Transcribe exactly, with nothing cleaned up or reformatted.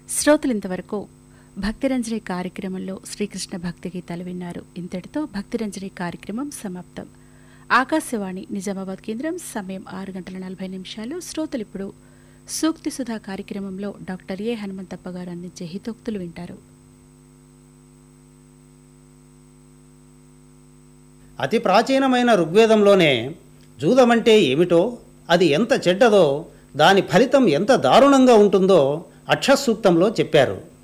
శ్రోతలింతవరకు భక్తిరంజని కార్యక్రమంలో శ్రీకృష్ణ భక్తి గీతాలు విన్నారు. ఇంతటితో భక్తిరంజని కార్యక్రమం సమాప్తం. ఆకాశవాణి నిజామాబాద్ కేంద్రం. సమయం ఆరు గంటల నలభై నిమిషాలు. శ్రోతలిప్పుడు సూక్తి సుధా కార్యక్రమంలో డాక్టర్ ఏ హనుమంతప్ప గారు అందించే హితోక్తులు వింటారు. అతి ప్రాచీనమైన ఋగ్వేదంలోనే జూదమంటే ఏమిటో, అది ఎంత చెడ్డదో, దాని ఫలితం ఎంత దారుణంగా ఉంటుందో అక్షసూక్తంలో చెప్పారు.